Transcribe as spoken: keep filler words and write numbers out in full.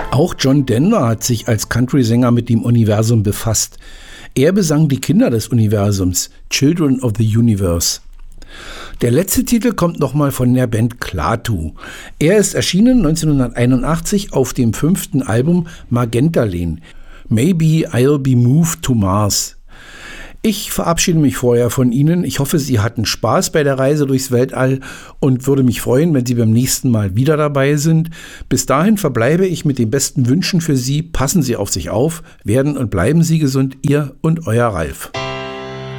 Auch John Denver hat sich als Country-Sänger mit dem Universum befasst. Er besang die Kinder des Universums, Children of the Universe. Der letzte Titel kommt nochmal von der Band Klaatu. Er ist erschienen neunzehnhunderteinundachtzig auf dem fünften Album Magenta Lane. Maybe I'll be moved to Mars. Ich verabschiede mich vorher von Ihnen. Ich hoffe, Sie hatten Spaß bei der Reise durchs Weltall und würde mich freuen, wenn Sie beim nächsten Mal wieder dabei sind. Bis dahin verbleibe ich mit den besten Wünschen für Sie. Passen Sie auf sich auf, werden und bleiben Sie gesund. Ihr und Euer Ralf.